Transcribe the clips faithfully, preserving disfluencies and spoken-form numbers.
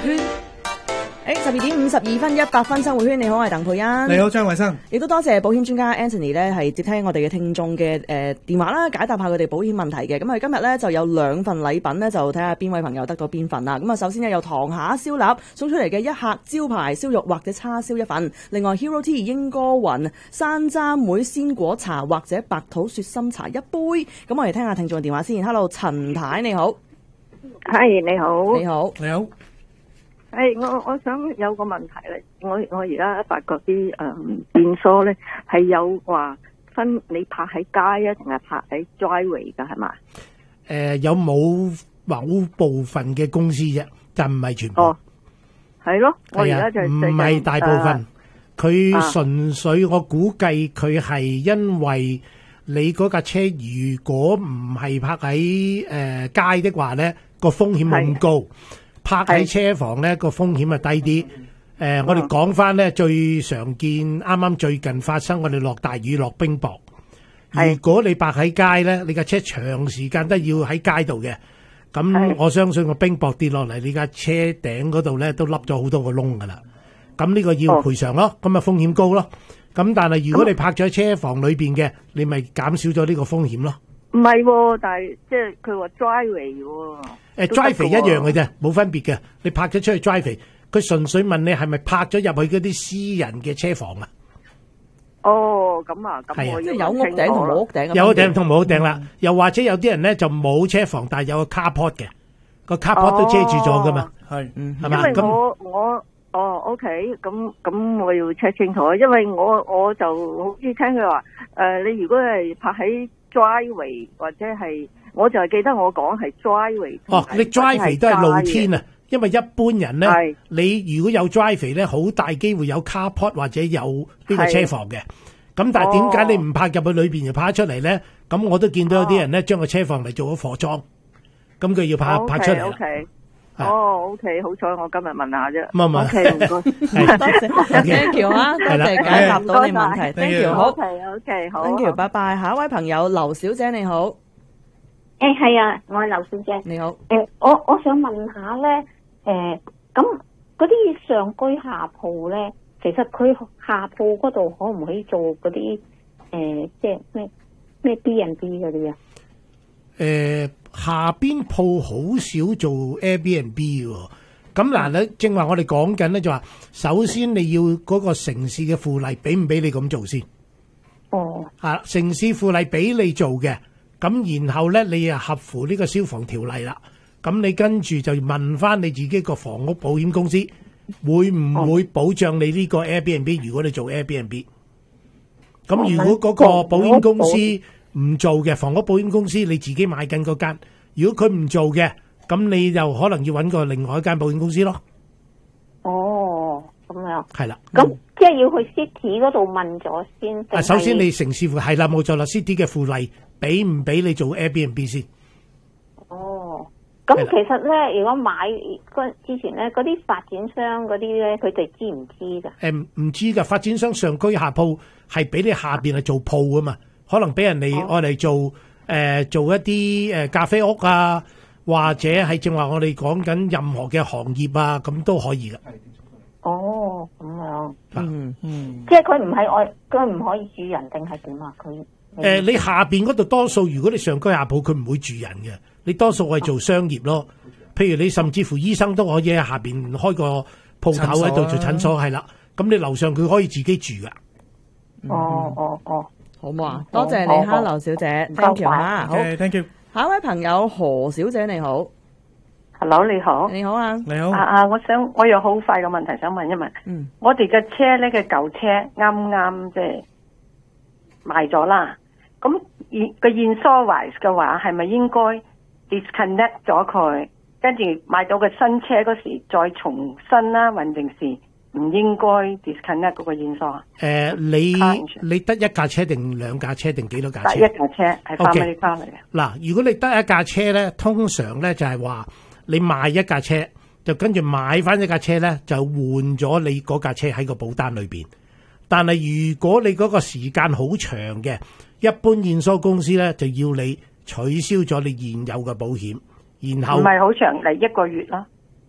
圈。誒，十二點五十二分，一百分生活圈，你好，我係鄧佩欣。 你好，張偉生。 亦都多謝保險專家 Anthony 咧，係接聽我哋嘅聽眾嘅誒電話啦，解答下佢哋保險問題嘅。咁啊，今日咧就有兩份禮品咧，就睇下邊位朋友得到邊份啦。咁啊，首先呢，有糖蝦燒臘送出嚟嘅一客招牌燒肉或者叉燒一份，另外 Hero Tea 英歌雲山楂妹鮮果茶或者白土雪心茶一杯。咁我哋聽下聽眾嘅電話先。Hello， 陳太你好。 係你好， 你好， 你好。 係我我想有個問題咧，我我而家發覺啲誒電梳咧係有話分你泊喺街啊，定係泊喺 driveway 噶係嘛？ 誒，有冇某部分嘅公司啫，就唔係全部。 哦，係咯，我而係啊， 家就唔係大部分，佢純粹我估計佢係因為你嗰架車如果唔係泊喺誒街的話咧，個風險冇咁高。泊喺車房咧個風險係低啲。誒、呃，我哋講翻咧最常見，啱啱最近發生，我哋落大雨落冰雹。如果你泊喺街咧，你架車長時間都要喺街度嘅，咁我相信個冰雹跌落嚟，你架車頂嗰度咧都凹咗好多個窿噶啦。咁呢個要賠償咯，咁啊風險高咯。咁但係如果你泊咗喺車房裏邊嘅，你咪減少咗呢個風險咯。 唔係喎，但係即係佢話 driveway 喎。 誒 driveway 一樣嘅啫，冇分別嘅。你泊咗出去 driveway，佢純粹問你係咪泊咗入去嗰啲私人嘅車房啊？ 哦，咁啊，咁我即係有屋頂同冇屋頂。 有屋頂同冇屋頂啦，又或者有啲人咧就冇車房，但係有個 carport 嘅，個 carport 都遮住咗噶嘛。 係， 嗯，係嘛？ 因為我我哦 OK，咁咁我要 check 清楚，因為我我就好似聽佢話誒，你如果係泊喺 driveway 或者係，我就係記得我講係 driveway。 哦，你 driveway 都係露天啊，因為一般人咧，你如果有 driveway 咧，好大機會有 carport 或者有呢個車房嘅。咁但係點解你唔泊入去裏邊，就泊出嚟咧？咁我都見到有啲人咧，將個車房嚟做咗貨倉，咁佢要泊泊出嚟啦。 哦，OK，好彩我今日問下啫。 唔係唔係 ，OK，唔該， 多謝 Thank you 啊，多謝解答到你問題 ，Thank you，好 ，OK，OK，好 ，Thank you，拜拜。下一位朋友劉小姐你好， 誒係啊，我係劉小姐。 你好。 誒，我我想問下咧，誒，咁嗰啲上居下鋪咧，其實佢下鋪嗰度可唔可以做嗰啲誒，即係咩咩 B and B 嗰啲啊？ 誒。下邊鋪好少做 Airbnb 喎，咁嗱咧，正話我哋講緊咧就話，首先你要嗰個城市嘅附例俾唔俾你咁做先？ 哦， 啊，城市附例俾你做嘅，咁然後咧你又合乎呢個消防條例啦，咁你跟住就問翻你自己個房屋保險公司，會唔會保障你呢個 Airbnb？如果你做 Airbnb，咁如果嗰個保險公司唔做嘅，房屋保險公司你自己買緊嗰間，如果佢唔做嘅，咁你就可能要揾個另外一間保險公司咯。 哦，咁樣。 係啦。 咁即係要去 City 嗰度問咗先。 啊，首先你城市附係啦，冇錯啦 ，City 嘅附例俾唔俾你做 Airbnb 先？ 哦，咁其實咧，如果買嗰之前咧，嗰啲發展商嗰啲咧，佢哋知唔知噶？ 誒，唔知噶，發展商上居下鋪係俾你下邊係做鋪啊嘛。可能俾人哋愛嚟做誒、呃、做一啲誒咖啡屋啊，或者係正話我哋講緊任何嘅行業啊，咁都可以噶。 哦，咁樣， 嗯嗯， 即係佢唔係愛，佢唔可以住人定係點啊？佢誒、 呃，你下邊嗰度多數，如果你上居下鋪，佢唔會住人嘅。你多數係做商業咯，譬如你甚至乎醫生都可以喺下邊開個鋪頭喺度做診所，係啦。咁你樓上佢可以自己住噶。 哦哦哦。 好唔好啊？多謝你哈，劉小姐 ，thank you 哈，好 ，thank you。 下一位朋友何小姐你好 ，Hello 你好， 你好啊， 你好。 啊啊，我想我有好快嘅問題想問一問。 嗯， 我哋嘅車咧嘅舊車啱啱即係賣咗啦，咁個 insurance 嘅話係咪應該 disconnect 咗佢，跟住買到個新車嗰時再重新啦，還定是？唔應該 disconnect 嗰個驗疏啊？ 誒，你你得一架車定兩架車定幾多架車？ 得一架車係翻俾你翻嚟嘅。 嗱，如果你得一架車咧，通常咧就係話你賣一架車，就跟住買翻一架車咧，就換咗你嗰架車喺個保單裏邊。但係如果你嗰個時間好長嘅，一般驗疏公司咧就要你取消咗你現有嘅保險，然後唔係好長嚟一個月啦。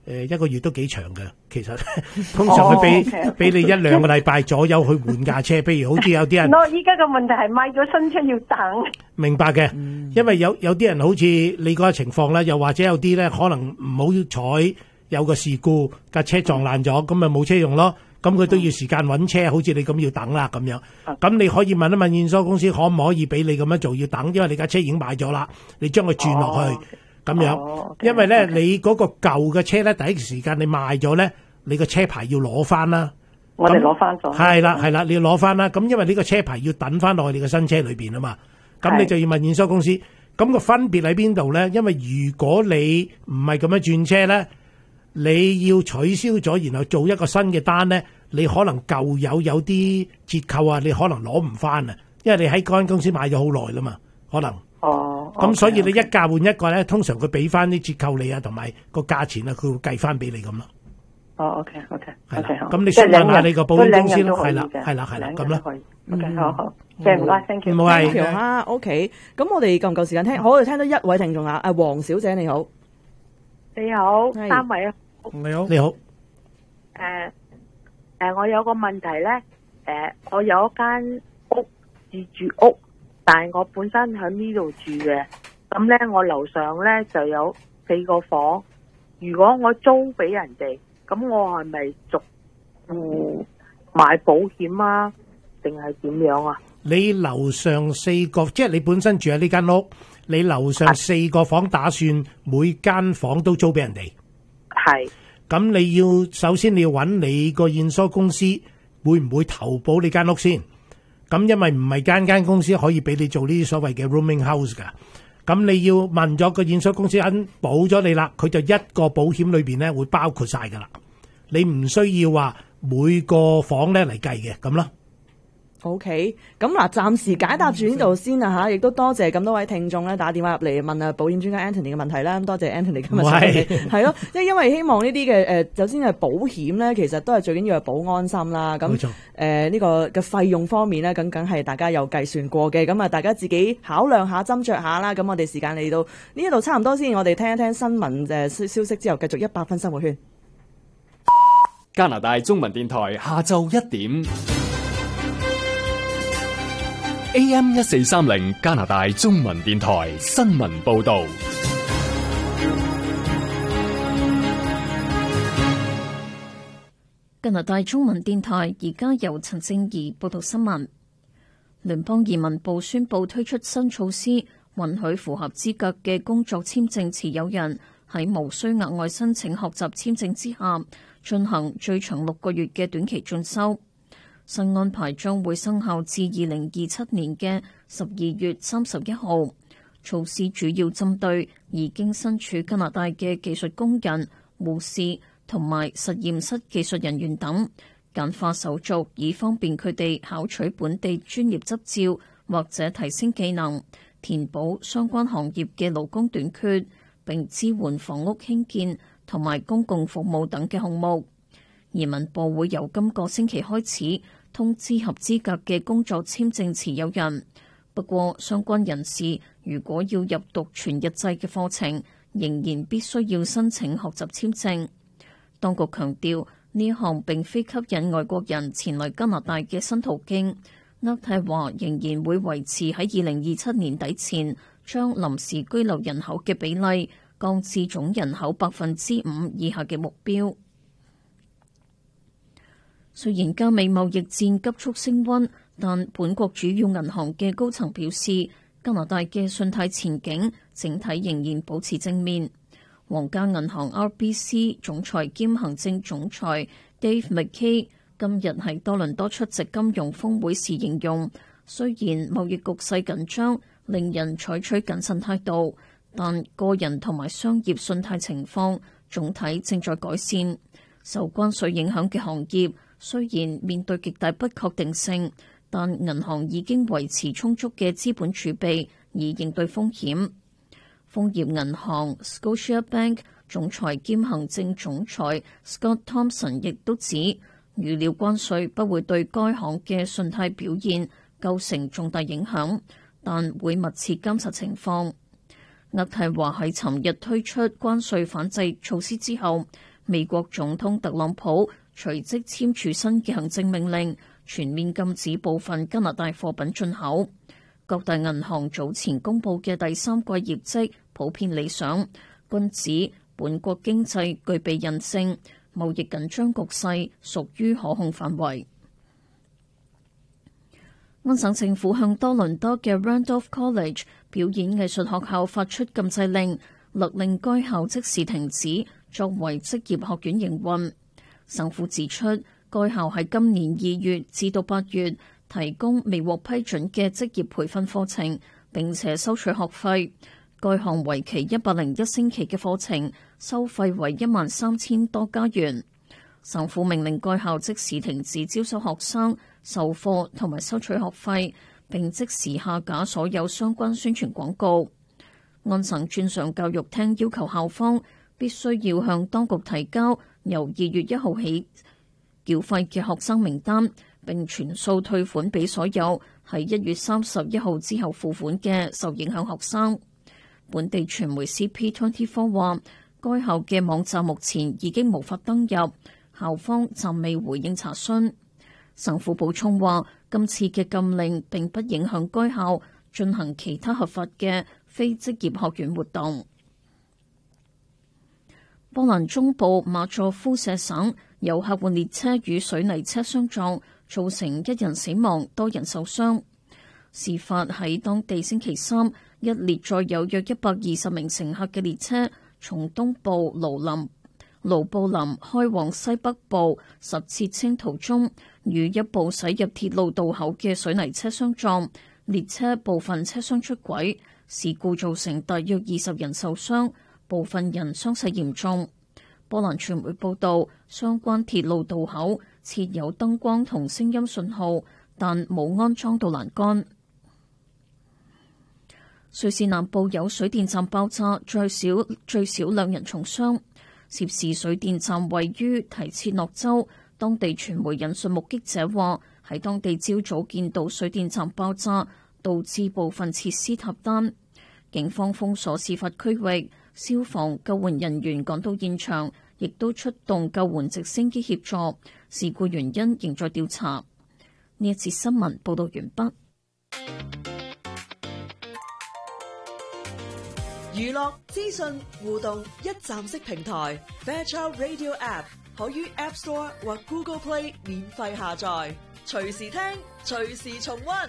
誒一個月都幾長嘅，其實通常佢俾俾你一兩個禮拜左右去換架車。譬如好似有啲人， 我依家個問題係買咗新車要等。 明白嘅，因為有有啲人好似你嗰個情況啦，又或者有啲咧可能唔好彩有個事故，架車撞爛咗，咁咪冇車用咯。咁佢都要時間揾車，好似你咁要等啦咁樣。咁你可以問一問驗收公司可唔可以俾你咁樣做，要等，因為你架車已經買咗啦，你將佢轉落去。咁樣， 哦 okay, 因為咧 okay. 你嗰個舊嘅車咧，第一時間你賣咗咧，你個車牌要攞翻啦。 我哋攞翻咗。 係啦係啦，你要攞翻啦。咁因為呢個車牌要等翻落去你個新車裏邊啊嘛。咁你就要問驗收公司。咁個分別喺邊度咧？因為如果你唔係咁樣轉車咧，你要取消咗，然後做一個新嘅單咧，你可能舊有有啲折扣啊，你可能攞唔翻啊，因為你喺嗰間公司買咗好耐啦嘛，可能。 哦， 咁所以你 okay, 一架換一個咧，通常佢俾翻啲折扣你啊，同埋個價錢啊，佢會計翻俾你咁咯。 哦 ，OK，OK， 係 OK， 啦。 好。 咁你詢問下你個保險公司咯，係啦， 係係啦，係啦，咁啦。 OK，好好，謝唔該 ，thank you。 冇係。 條蝦 OK，咁我哋夠唔夠時間聽？好，我哋聽到一位聽眾啊，阿黃小姐你好， 你好， 係三位啊， 你好，你好。 誒誒，我有個問題咧，誒，我有一間屋自住屋，但係我本身喺呢度住嘅，咁咧我樓上咧就有四個房，如果我租俾人哋，咁我係咪逐戶買保險啊，定係點樣啊？ 你樓上四個，即係你本身住喺呢間屋，你樓上四個房打算每間房都租俾人哋？ 係。 咁你要首先你要揾你個驗收公司會唔會投保你間屋先？咁因為唔係間間公司可以俾你做呢啲所謂嘅 rooming house 㗎。咁你要問咗個驗收公司肯保咗你啦，佢就一個保險裏邊咧會包括晒㗎啦。你唔需要話每個房咧嚟計嘅咁咯。 OK，咁嗱，暫時解答住呢度先啊嚇，亦都多謝咁多位聽眾咧打電話入嚟問啊保險專家 Anthony 嘅問題啦。咁多謝 Anthony 今日上嚟，係咯，即係因為希望呢啲嘅誒，首先係保險咧，其實都係最緊要係保安心啦。咁誒呢個嘅費用方面咧，咁梗係大家有計算過嘅。咁啊，大家自己考量下、斟酌下啦。咁我哋時間嚟到呢一度差唔多先，我哋聽一聽新聞誒消消息之後，繼續一百分生活圈。 加拿大中文電台下晝一點。A M 一四三零加拿大中文電台新聞報道。 加拿大中文電台而家由陳正儀報道新聞。聯邦移民部宣布推出新措施，允許符合資格嘅工作簽證持有人喺無需額外申請學習簽證之下，進行最長六個月嘅短期進修。新安排將會生效至二零二七年嘅十二月三十一號。措施主要針對已經身處加拿大嘅技術工人、護士同埋實驗室技術人員等，簡化手續以方便佢哋考取本地專業執照或者提升技能，填補相關行業嘅勞工短缺，並支援房屋興建同埋公共服務等嘅項目。移民部會由今個星期開始通知合資格嘅工作簽證持有人，不過相關人士如果要入讀全日制嘅課程，仍然必須要申請學習簽證。當局強調呢一項並非吸引外國人前來加拿大嘅新途徑。渥太華仍然會維持喺二零二七年底前將臨時居留人口嘅比例降至總人口百分之五以下嘅目標。雖然加美貿易戰急速升溫，但本國主要銀行嘅高層表示，加拿大嘅信貸前景整體仍然保持正面。皇家銀行 R B C 總裁兼行政總裁 Dave McKay 今日喺多倫多出席金融峰會時形容，雖然貿易局勢緊張，令人採取謹慎態度，但個人同埋商業信貸情況總體正在改善。受關稅影響嘅行業雖然面對極大不確定性，但銀行已經維持充足嘅資本儲備以應對風險。豐業銀行 Scotiabank 總裁兼行政總裁 Scott Thompson 亦都指，預料關稅不會對該行嘅信貸表現構成重大影響，但會密切監察情況。渥太華喺尋日推出關稅反制措施之後， 美國總統特朗普隨即簽署新嘅行政命令，全面禁止部分加拿大貨品進口。各大銀行早前公佈嘅第三季業績普遍理想，均指本國經濟具備韌性，貿易緊張局勢屬於可控範圍。安省政府向多倫多嘅 Randolph College 表演藝術學校發出禁制令，勒令該校即時停止作為職業學院營運。省府指出，該校喺今年二月至到八月提供未獲批准嘅職業培訓課程，並且收取學費。該項為期一百零一星期嘅課程，收費為一萬三千多加元。省府命令該校即時停止招收學生、授課同埋收取學費，並即時下架所有相關宣傳廣告。安省專上教育廳要求校方必須要向當局提交由二月一號起繳費嘅學生名單，並全數退款俾所有喺一月三十一號之後付款嘅受影響學生。本地傳媒 C P 二十四 話，該校嘅網站目前已經無法登入，校方暫未回應查詢。省府補充話，今次嘅禁令並不影響該校進行其他合法嘅非職業學院活動。波蘭中部馬佐夫舍省有客運列車與水泥車相撞，造成一人死亡，多人受傷。事發喺當地星期三，一列載有約一百二十名乘客嘅列車從東部盧林盧布林開往西北部十切清途中，與一部駛入鐵路道口嘅水泥車相撞，列車部分車廂出軌，事故造成大約二十人受傷，部分人傷勢嚴重。波蘭傳媒報道，相關鐵路道口設有燈光同聲音信號，但冇安裝到欄杆。瑞士南部有水電站爆炸，最少最少兩人重傷。涉事水電站位於提切諾州，當地傳媒引述目擊者話，喺當地朝早見到水電站爆炸，導致部分設施塌單。警方封鎖事發區域，消防救援人員趕到現場，亦都出動救援直升機協助。事故原因仍在調查。呢一節新聞報道完畢。 娛樂資訊互動一站式平台 Fairchild Radio App 可於 App Store 或 Google Play 免費下載，隨時聽，隨時重溫。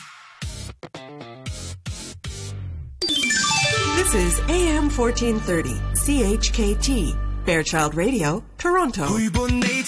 This is A M fourteen thirty C H K T Fairchild Radio Toronto。